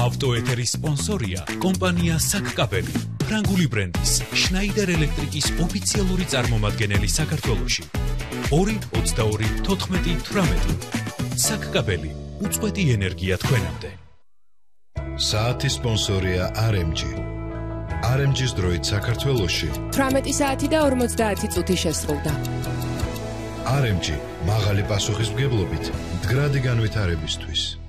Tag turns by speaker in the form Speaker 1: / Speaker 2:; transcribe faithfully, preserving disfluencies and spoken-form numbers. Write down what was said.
Speaker 1: ავტოეთერის სპონსორია კომპანია საკკაბელი, ფრანგული ბრენდის შნაიდერ ელექტრიკის ოფიციალური წარმომადგენელი საქართველოში. ორი ოცდაორი თოთხმეტი თვრამეტი. საკკაბელი, უწყვეტი ენერგია თქვენამდე.
Speaker 2: საათის სპონსორია არ ემ ჯი. არ ემ ჯის დროით საქართველოში
Speaker 3: თვრამეტი საათი და ორმოცდაათი წუთი შესრულდა.
Speaker 2: არ ემ ჯი მაღალი პასუხისმგებლობით მდგრადი განვითარებისთვის.